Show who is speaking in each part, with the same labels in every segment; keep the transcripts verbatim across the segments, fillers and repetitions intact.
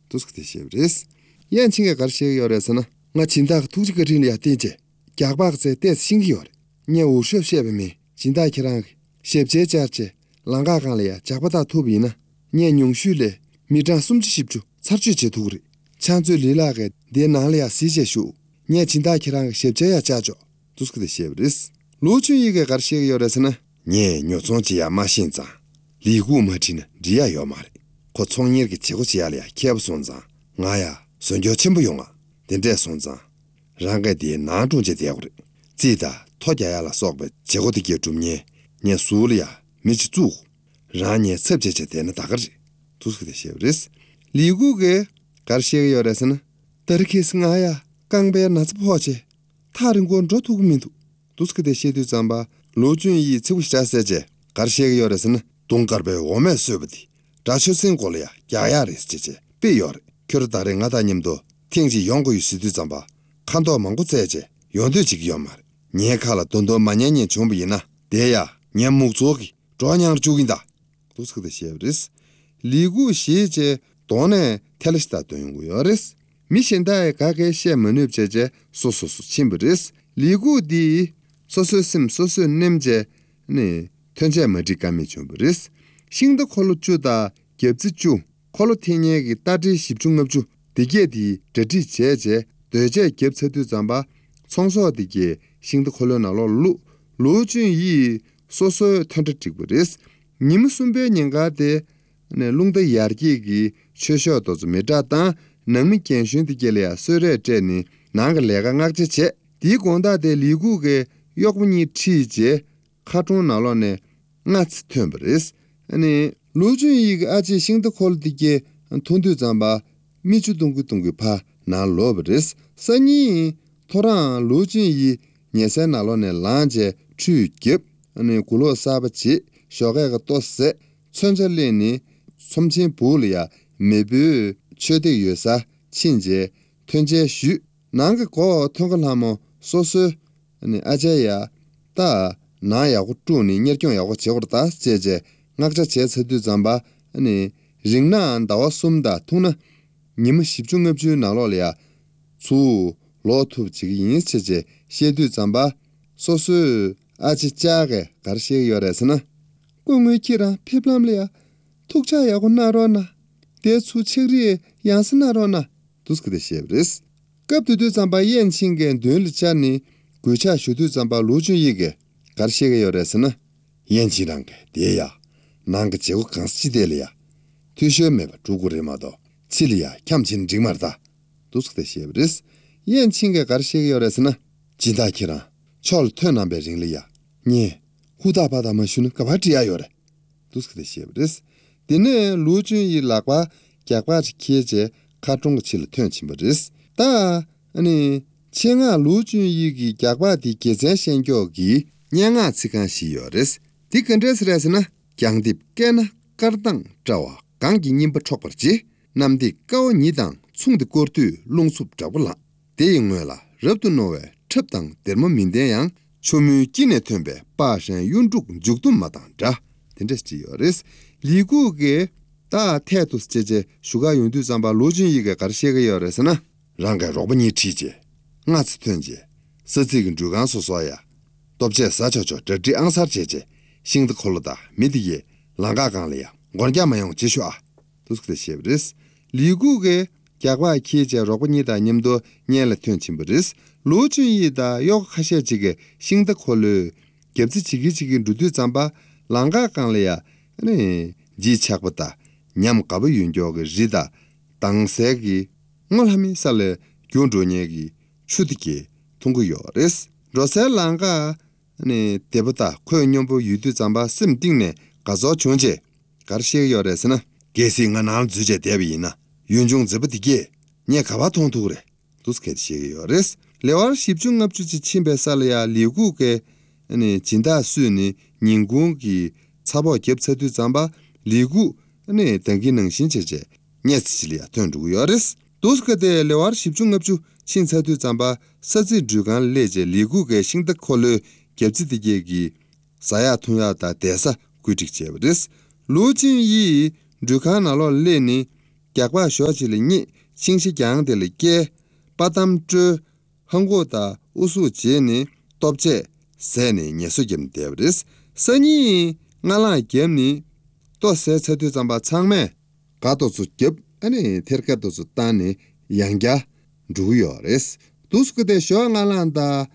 Speaker 1: 도스크데 셰브레스 연칭에 가르시게 요래서는 nga 진다 투지 거리야 되제 갸박제 때 신기요 니 오셔 셰베미 진다 키랑 셰브제자제 랑가간리야 작보다 투비나 니 용슈레 미장 숨지 십주 차주제 두그리 찬주 리라게 데나리아 시제슈 니 진다 키랑 셰브제야 자죠 두스크데 셰브레스 로주이게 가르시게 요래서는 니 뇨종지야 마신자 리구 마티는 리야 요마리 고 총일게 지고지야리야 캬브손자 나야 선교 첨부 용아 덴데 손자 랑게디 나중제 되고리 지다 토자야라 속베 제고디게 좀니 니 수리야 미치주 라니 섭제제 되는 다거지 두스게 셰브레스 리구게 가르시게 요래서는 더르키스나야 강베 나츠포제 다른 건 저투구민도 두스게 셰드 잠바 로준이 츠부시자세제 가르시게 요래서는 동가르베 오메 쇠버디 다쇼신 골이야 야야리스제제 비요르 겨르다랭 아다님도 팅지 연구유 수도 잠바 칸도 망고제제 연도지기 연말 니에칼라 돈도 마냐니 좀비나 대야 년목조기 조냥 죽인다 도스크데 셰브리스 리구 시제 돈에 텔스타 도용고요레스 미신다에 가게 셰먼읍제제 소소소 침브리스 리구디 소소심 소소냄제 네 텐제 마지감이 좀브리스 싱도 콜로주다 겹지주 콜로티니에기 따지 십중업주 디게디 데디 제제 되제 겹쳐도 잠바 청소디게 싱도 콜로나로 루 루준이 소소 텐트틱브리스 님순베 닝가데 네 룽데 야르기기 최셔도즈 메다타 남미 켄슌디게레야 서레제니 나가레가 낙제체 디곤다데 리구게 욕분이 치제 카톤나로네 나츠 템브리스 아니 루준이 아지 싱도 콜디게 돈도 잠바 미주동구동구파 나로브리스 선이 토란 루준이 녀세나로네 란제 추깁 아니 굴로사바치 쇼게가 또세 천절리니 somchen 부리야 메부 최대 유사 친제 튼제슈 나가 고 통근하모 소스 아니 아제야 다 나야고 뚜니 녀경야고 제거다 제제 낙자 제세도 잠바 아니 링난 다와 숨다 통나 님 십중업주 나로리아 주 로투 지기 인체제 셰도 잠바 소스 아지 짜게 가르시게 요래서는 꿈을키라 피블람리아 톡자야고 나로나 대수 책리에 양스나로나 두스크데 셰브리스 갑두두 잠바 연칭게 늘자니 구차 슈두 잠바 로주이게 가르시게 요래서는 연치랑게 대야 난게 제고 강스지델이야 뒤셔메 주구리마도 칠이야 캠친 정말다 두스크데 셰브리스 연칭게 가르시게 요래서는 지다키라 철 퇴남베 링리야 니 후다바다만 쉬는 까바지야 요래 두스크데 셰브리스 디네 루준이 라과 갸과지 키제 카trung 칠 퇴침버리스 다 아니 칭아 루준이기 갸과디 계제 생교기 냥아 치간시 요레스 디컨드레스레스나 강딥 깨나 까르당 자와 강기 님버 촉버지 남디 까오니당 충드 고르투 롱숲 잡을라 대잉외라 럽도노웨 첩당 데모민데양 초미 기네 템베 빠션 윤죽 죽둠 마당자 덴데스지 요레스 리구게 다 태투스 제제 슈가 윤두 잠바 로진이게 가르시게 요레스나 랑가 로브니 치제 나츠 튼제 서지근 주간 소소야 돕제 사초초 저지 앙사 제제 싱드 콜로다 미디게 랑가강리야 원자마용 지슈아 두스크데 셰브리스 리구게 갸과 키제 로브니다 님도 녜레 튼침브리스 로진이다 요 하셔지게 싱드 콜르 겹지 지기지기 루두 잠바 랑가강리야 네 지착보다 냠까부 윤조가 지다 당세기 몰함이 살레 교조녀기 추디게 통구요레스 로셀랑가 네 데보다 코연용부 유두 잠바 심딩네 가서 존재 가르시요레스나 게싱가 날 주제 대비이나 윤종 접디게 네 가바 통투그래 두스케시요레스 레월 십중압주지 침베살이야 리구게 네 진다 수니 닝궁기 차보 겹쳐도 잠바 리구 네 당기능 신체제 녀스실이야 던주요레스 도스케데 레월 십중압주 신사도 잠바 서지 주간 레제 리구게 싱드 콜르 겹지디게기 사야 통야다 대사 구직제브레스 로진이 주간알로 레니 갸과 쇼지리니 싱시강들게 바담주 한국다 우수제니 돕제 세니 예수김 데브리스 선이 나라 gem니 또 세세도 잠바 창매 가도수 겹 아니 테르카도수 따니 양자 주요레스 두스크데 쇼나란다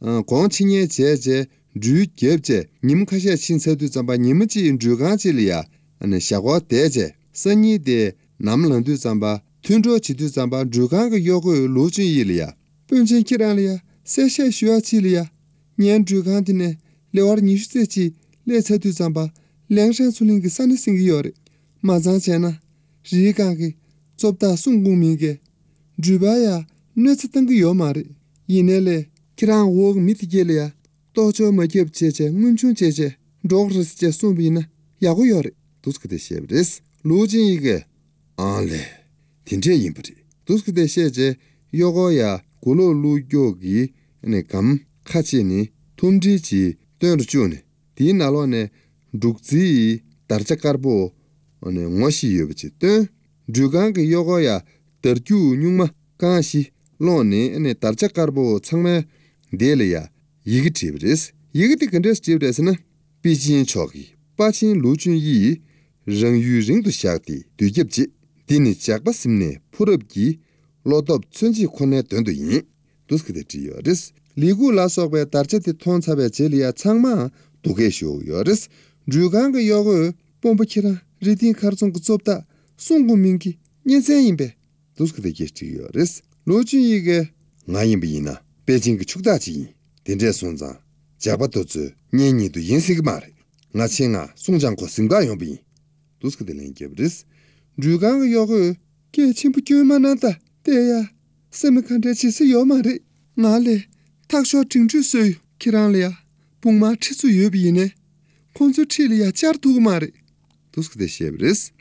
Speaker 1: 공칭의 제제 주겹제 님카샤 신세도 잠바 님지 주가지리아 아니 샤고 대제 선이데 남런도 잠바 튠조 지도 잠바 주가가 요고 로지일이야 본진키라리아 세세 쉬어치리아 년 주간디네 레월 니슈세치 레세도 잠바 량산 수링기 산승기 요레 마자체나 리강기 좁다 송공민게 주바야 너스తం기 요마리 이네레 키랑 워 미티게리아 또저 마geb제제 문춘제제 도그스제 송비나 야고 요레 두스크데 셰브레스 로진이게 안레 틴제 임브리 두스크데 셰제 요고야 고로루교기 네감 카치니 톰지지 떼르주네 디나로네 둑지 다르차카르보 오네 모시여비치 떼 주강게 요고야 더규 뉴마 까시 로네 네 다르차카르보 창메 데레야 이기티브리스 이기티 컨데스 지브레스나 비진 초기 빠친 루준이 릉유링도 샤티 뒤geb지 디니 작바심네 푸럽기 로덥 춘지 코네 된도이 두스케데 지요레스 리구 라소베 다르체티 톤차베 제리아 창마 두게쇼 요레스 주강게 요고 뽐부키라 리딘 카르송 굽다 송구민기 년생인베 두스케데 게치요레스 로준이게 나임비나 베징게 축다지 덴제 손자 자바도즈 년니도 인식이 말해 나칭아 송장고 생가 용비 두스케데 랭게브리스 주강게 요고 게 침부 교만한다 대야 세메칸데 치스 요마레 나레 탁쇼 징주스 키란리아 봉마 치수 요비네 콘서트리아 차르투 마레 두스케데 셰브리스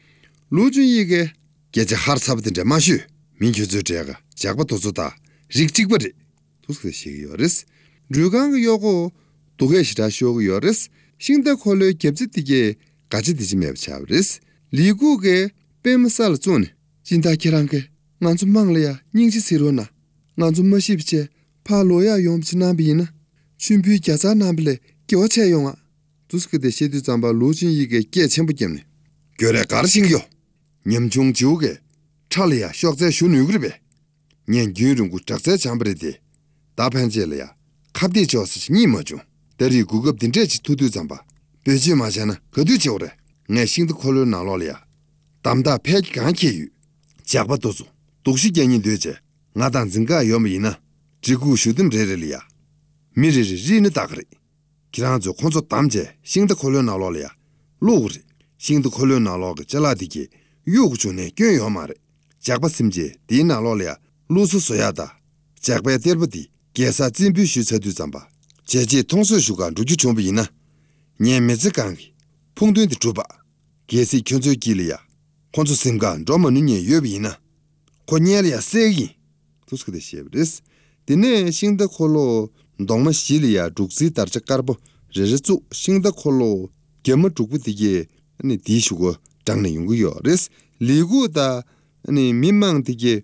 Speaker 1: 로준이게 게제 하르사브데 마슈 민규즈제가 작바도즈다 릭직버리 두스케데 셰기요레스 주강게 요고 도게시라 쇼고요레스 싱데 콜레 겹지티게 같이 디지메 차브리스 리구게 뱀살 존 진다키랑게 난좀 망려야 닝지 시로나 난좀 머시비체 파로야 용치나비나 춘비 자자 남블레 교체 용아 두스케데 시드 잠바 로진이게 깨첨부gem네 교래 가르싱요 님중 지우게 찰리야 쇼제 슈누그르베 년 규rungu 작세 잠브레디 다펜젤이야 갑디 조스 니모주 데리 구급 딘제지 투두 잠바 베지 마잖아 그도 지오래 내 신도 콜로 나로리아 담다 패기 간케유 작바도수 독시견이 되제 나단 증가 요미나 지구 슈든 레레리아 미리리 리는 다그리 기란조 콘조 담제 신도 콜로 나로리아 로그리 신도 콜로 나로가 잘라디기 요구주네 교요마레 작바심제 디나로리아 루스 소야다 작바에 데르버디 게사 진비 슈체두 잠바 제지 통수슈가 루주 좀비나 녜메즈 강기 풍도인데 줘봐 게시 견조기리아 콘조 생간 로마니니 여비나 코니엘이야 세기 두스케데 셰브리스 디네 싱다 콜로 동마 시리아 죽지 다르차카르보 제제주 싱다 콜로 게마 죽부디게 아니 디슈고 장내 용구요레스 리구다 아니 민망디게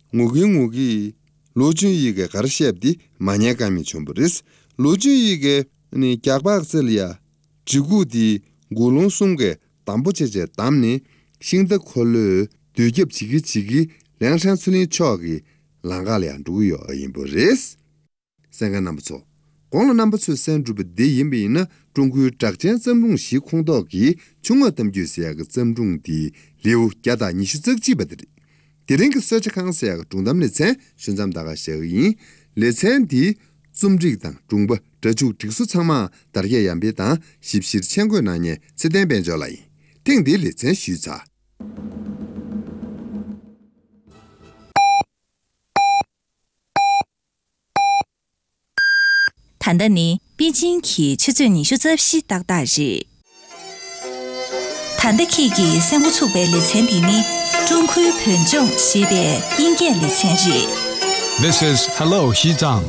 Speaker 1: 무기무기 로준이게 가르셰브디 마냐감이 좀브리스 로준이게 아니 갸박슬이야 지구디 고론송게 담보체제 담니 싱다 콜로 되geb지기 지기 량산순이 초기 랑가리안 두요 임보리스 생각 넘버 공로 넘버 투 센주베 데임비나 중국 작전 점중 시콩도기 중어덤 주세야 그 점중디 리우 갸다 니슈적지베들이 디링크 서치 강세야 중담네 체 순잠다가 셔이 레센디 좀직당 중부 저주 직수 창마 다르게 양비다 십십 천고나니 세대변절라이 땡디 레센 슈자
Speaker 2: 谈的你毕竟去去做你说这些大大事谈的去给生活储备里前提呢中区品种西边应该里前日
Speaker 3: This is Hello Xizang.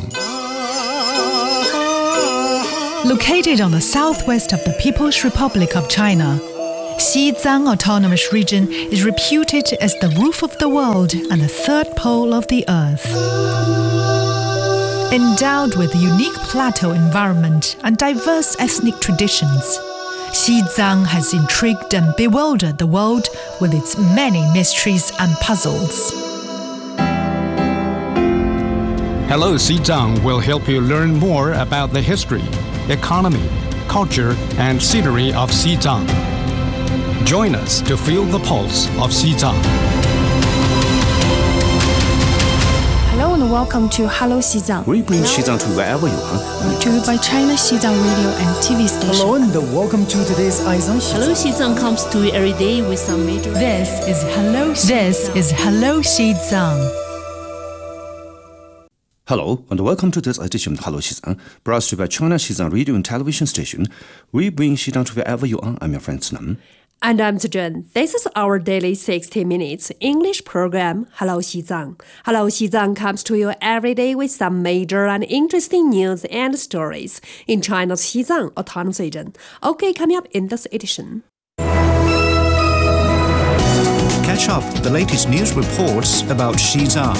Speaker 4: Located on the southwest of the People's Republic of China, Xizang Autonomous Region is reputed as the roof of the world and the third pole of the earth. Endowed with a unique plateau environment and diverse ethnic traditions, Xizang has intrigued and bewildered the world with its many mysteries and puzzles.
Speaker 3: Hello Xizang will help you learn more about the history, economy, culture, and scenery of Xizang. Join us to feel the pulse of Xizang.
Speaker 5: Hello and welcome to Hello Xizang.
Speaker 6: We bring Xizang to wherever you are.
Speaker 5: Brought to you by China Xizang Radio and T V station.
Speaker 7: Hello and welcome to today's Aizang Xizang.
Speaker 8: Hello Xizang comes to you every day with some major...
Speaker 4: This is Hello Xizang. This is Hello Xizang.
Speaker 6: Hello and welcome to this edition of Hello Xizang, brought to you by China Xizang Radio and Television Station. We bring Xizang to wherever you are. I'm your friend Nam.
Speaker 9: And I'm Zhen. This is our daily sixty minutes English program, Hello Xizang. Hello Xizang comes to you every day with some major and interesting news and stories in China's Xizang Autonomous Region. Okay, coming up in this edition.
Speaker 10: Catch up the latest news reports about Xizang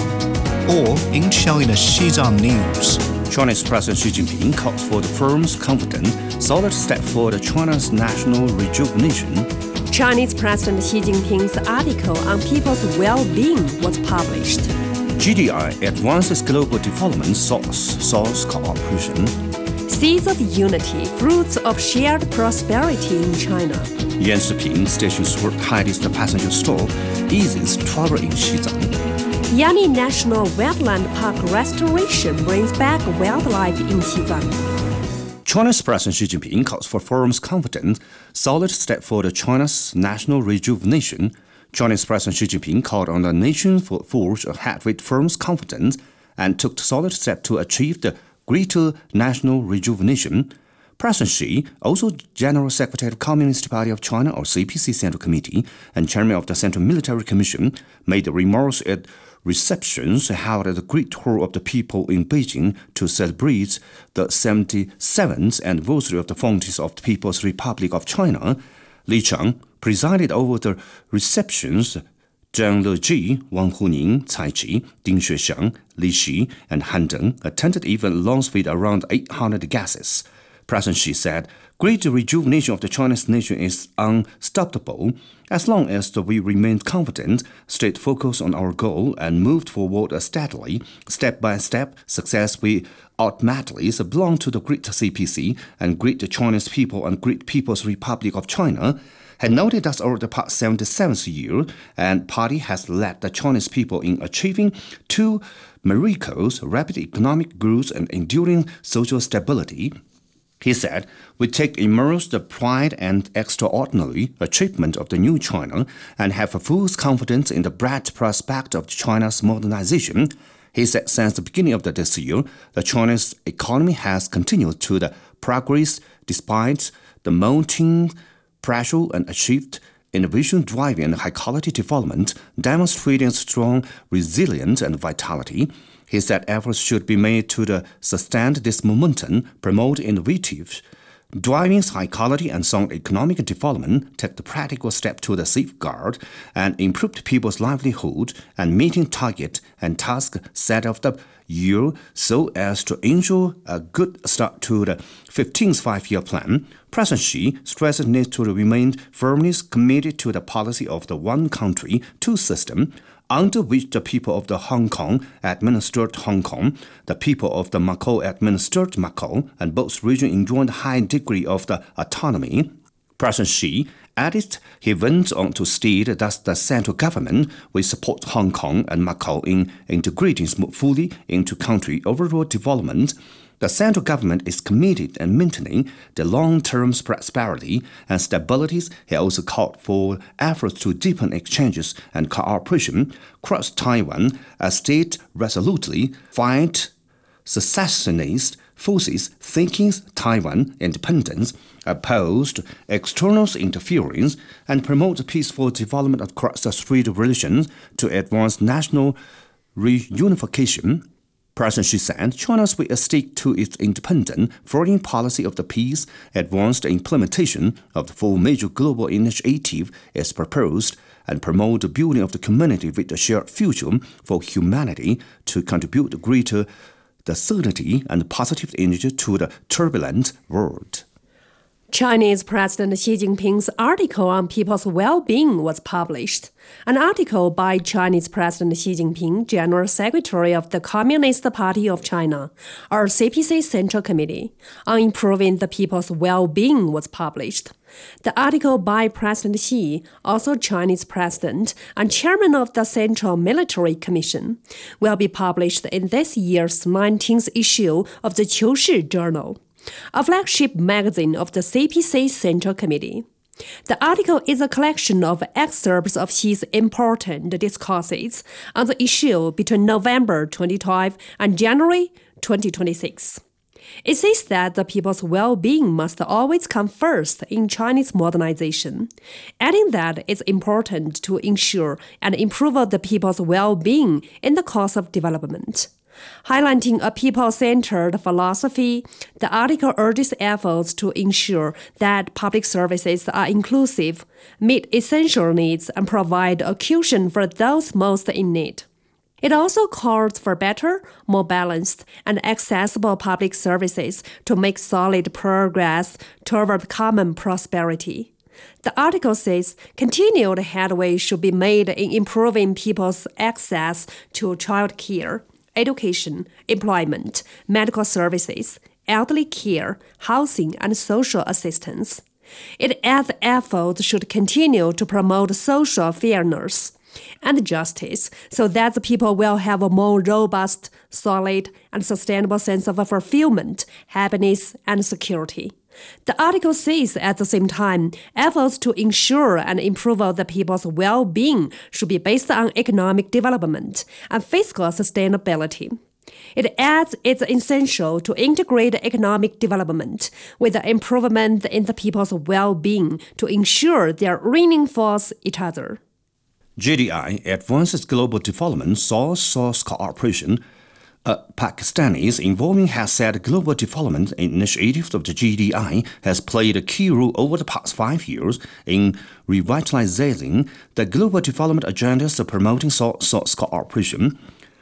Speaker 10: or in China's Xizang News.
Speaker 6: Chinese President Xi Jinping calls for the firm's confident, solid step for the China's national rejuvenation.
Speaker 9: Chinese President Xi Jinping's article on people's well-being was published.
Speaker 6: G D I advances global development source source cooperation.
Speaker 9: Seeds of unity, fruits of shared prosperity in China.
Speaker 6: Yanshiping Station's world highest passenger stop eases travel in Xizang.
Speaker 9: Yani National Wetland Park restoration brings back wildlife in Xizang.
Speaker 6: China's President Xi Jinping calls for firm's confident, solid step for the China's national rejuvenation. Chinese President Xi Jinping called on the nation for forge ahead with firm's confidence and took solid step to achieve the greater national rejuvenation. President Xi, also General Secretary of Communist Party of China or C P C Central Committee and Chairman of the Central Military Commission, made remarks at receptions held at the Great Hall of the People in Beijing to celebrate the seventy-seventh anniversary of the founding of the People's Republic of China. Li Chang presided over the receptions. Zhang Leji, Wang Huning, Cai Qi, Ding Xuexiang, Li Xi, and Han Deng attended event launched with around eight hundred guests. President Xi said, "Great rejuvenation of the Chinese nation is unstoppable as long as we remain confident, stayed focused on our goal, and moved forward steadily, step by step. Success will ultimately belong to the great C P C and great Chinese people and great People's Republic of China." Had noted that over the past seventy-seventh year, and party has led the Chinese people in achieving two miracles: rapid economic growth and enduring social stability. He said, "We take immense pride and extraordinary achievement of the new China and have full confidence in the bright prospect of China's modernization." He said since the beginning of this year, the Chinese economy has continued to the progress despite the mounting pressure and achieved innovation-driving and high-quality development, demonstrating strong resilience and vitality. He said efforts should be made to the sustain this momentum, promote innovative, driving high-quality and sound economic development, take the practical step to the safeguard and improve people's livelihood and meeting target and task set of the year so as to ensure a good start to the fifteenth five-year plan. President Xi stressed the need to remain firmly committed to the policy of the one country, two system, under which the people of the Hong Kong administered Hong Kong, the people of the Macau administered Macau, and both regions enjoyed a high degree of the autonomy. President Xi added he went on to state that the central government will support Hong Kong and Macau in integrating fully into country overall development. The central government is committed in maintaining the long-term prosperity and stability. He also called for efforts to deepen exchanges and cooperation across Taiwan, as state resolutely fight secessionist forces seeking Taiwan independence, opposed external interference, and promote peaceful development across the three regions to advance national reunification. President Xi said China will stick to its independent foreign policy of the peace, advance the implementation of the four major global initiatives as proposed, and promote the building of the community with a shared future for humanity to contribute greater the certainty and positive energy to the turbulent world.
Speaker 9: Chinese President Xi Jinping's article on people's well-being was published. An article by Chinese President Xi Jinping, General Secretary of the Communist Party of China, or C P C Central Committee, on improving the people's well-being was published. The article by President Xi, also Chinese President and Chairman of the Central Military Commission, will be published in this year's nineteenth issue of the Qiushi Journal, a flagship magazine of the C P C Central Committee. The article is a collection of excerpts of Xi's important discourses on the issue between November twenty twelve and January twenty twenty-six. It says that the people's well-being must always come first in Chinese modernization, adding that it's important to ensure and improve the people's well-being in the course of development. Highlighting a people-centered philosophy, the article urges efforts to ensure that public services are inclusive, meet essential needs, and provide a cushion for those most in need. It also calls for better, more balanced, and accessible public services to make solid progress toward common prosperity. The article says continued headway should be made in improving people's access to child care, education, employment, medical services, elderly care, housing, and social assistance. It adds efforts should continue to promote social fairness and justice so that the people will have a more robust, solid, and sustainable sense of fulfillment, happiness, and security. The article says at the same time, efforts to ensure and improve the people's well-being should be based on economic development and fiscal sustainability. It adds it's essential to integrate economic development with the improvement in the people's well-being to ensure they reinforce each other.
Speaker 6: J D I advances global development source-source cooperation. Uh, Pakistanis involving has said global development initiative of the J D I has played a key role over the past five years in revitalizing the global development agendas of promoting source-source cooperation.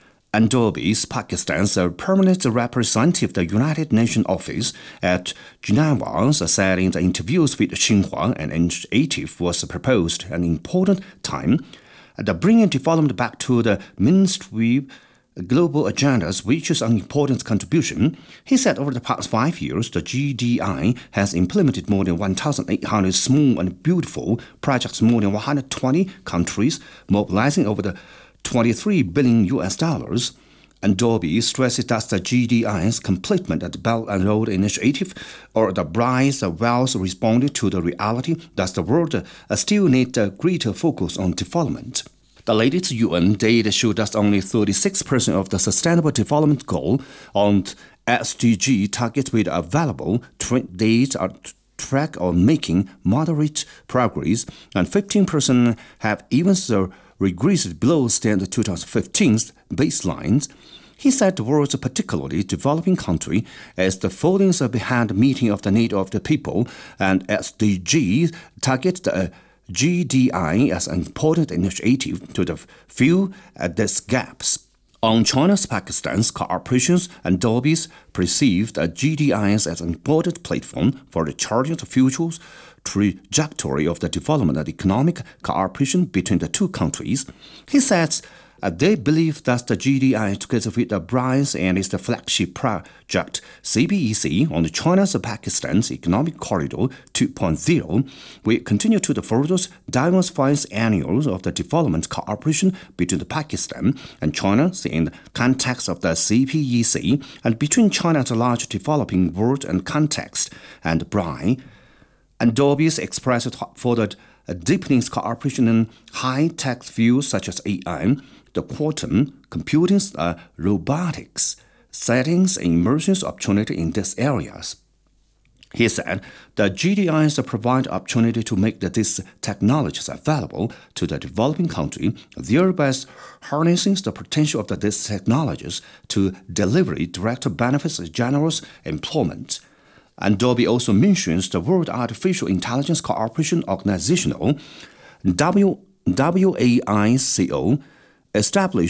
Speaker 6: Andobis, Pakistan's permanent representative of the United Nations office at Geneva, said in the interviews with Xinhua, an initiative was proposed at an important time, the bringing development back to the mainstream global agendas, which is an important contribution. He said over the past five years, the G D I has implemented more than one thousand eight hundred small and beautiful projects in more than one hundred twenty countries, mobilizing over the twenty-three billion U S dollars. And Dolby stresses that the G D I's completement at the Belt and Road Initiative or the Bryce Wells responded to the reality that the world uh, still needs a greater focus on development. The latest U N data showed that only thirty-six percent of the Sustainable Development Goal on S D G targets with available dates are track on making moderate progress, and fifteen percent have even so regressed below standard twenty fifteen baselines. He said the world's particularly developing country as the fallings behind meeting of the need of the people, and S D G target the G D I as an important initiative to the fill these gaps. On China's Pakistan's cooperations, and Dolby's perceived the G D Is as an important platform for the charting the future trajectory of the development and economic cooperation between the two countries. He says uh, they believe that the G D I, together with the Bryce and its flagship project C B E C on the China's Pakistan's Economic Corridor two point oh, will continue to the further diversify annuals of the development cooperation between the Pakistan and China in the context of the C P E C and between China and the large developing world and context and Bryce. And Dolby's expressed for the deepening cooperation in high-tech fields such as A I, the quantum computing, uh, robotics, settings, and emerging opportunity in these areas. He said that G D Is provide opportunity to make these technologies available to the developing country, thereby harnessing the potential of these technologies to deliver direct benefits and generous employment. And Dobie also mentions the World Artificial Intelligence Cooperation Organization, W A I C O, established